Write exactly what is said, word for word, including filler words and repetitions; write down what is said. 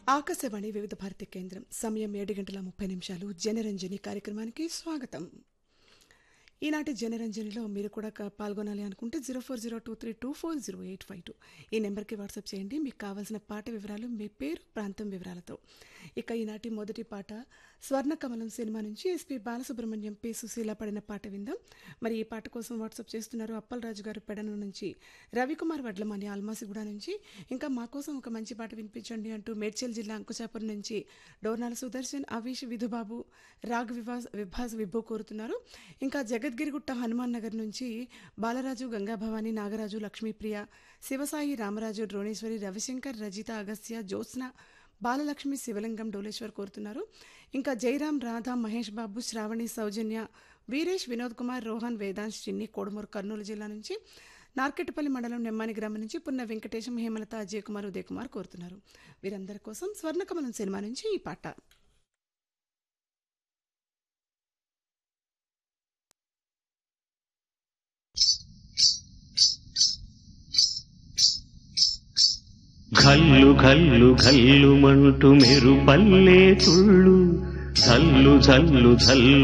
ఆకాశవాణి వివిధ భారతి కేంద్రం సమయం ఏడు గంటల ముప్పై నిమిషాలు జనరంజని కార్యక్రమానికి స్వాగతం. ఈనాటి జనరంజనిలో మీరు కూడా క- పాల్గొనాలి అనుకుంటే zero four zero two three two four zero eight five two ఈ నెంబర్కి వాట్సాప్ చేయండి. మీకు కావాల్సిన పాట వివరాలు, మీ పేరు, ప్రాంతం వివరాలతో. ఇక ఈనాటి మొదటి పాట స్వర్ణకమలం సినిమా నుంచి ఎస్పి బాలసుబ్రహ్మణ్యం, పి సుశీల పడిన పాట విందాం. మరి ఈ పాట కోసం వాట్సాప్ చేస్తున్నారు అప్పలరాజు గారు పెడన నుంచి, రవికుమార్ వడ్లమని ఆల్మాసిగూడ నుంచి, ఇంకా మా కోసం ఒక మంచి పాట వినిపించండి అంటూ మేడ్చల్ జిల్లా అంకుశాపురం నుంచి డోర్నాల సుదర్శన్, అవీష్, విధుబాబు, రాగ్ వివాస్ విభాస్ విభో కోరుతున్నారు. ఇంకా జగద్గిరిగుట్ట హనుమాన్ నగర్ నుంచి బాలరాజు, గంగాభవాని, నాగరాజు, లక్ష్మీప్రియ, శివసాయి, రామరాజు, డ్రోణేశ్వరి, రవిశంకర్, రజిత, అగస్త్య, జ్యోత్స్న, బాలలక్ష్మి, శివలింగం, డోలేశ్వర్ కోరుతున్నారు. ఇంకా జయరాం, రాధా, మహేష్ బాబు, శ్రావణి, సౌజన్య, వీరేష్, వినోద్ కుమార్, రోహన్, వేదాంశ్, చిన్ని, కోడుమూరు, కర్నూలు జిల్లా నుంచి, నార్కెట్పల్లి మండలం నెమ్మాని గ్రామం నుంచి పున్న వెంకటేశం, హేమలత, అజయ్ కుమార్, ఉదయ్ కుమార్ కోరుతున్నారు. వీరందరి కోసం స్వర్ణకమలం సినిమా నుంచి ఈ పాట. ఘల్లు ఘల్లు ఘల్లుమంటూ మెరుపల్లే తుళ్ళు, జల్లు జల్లు జల్లు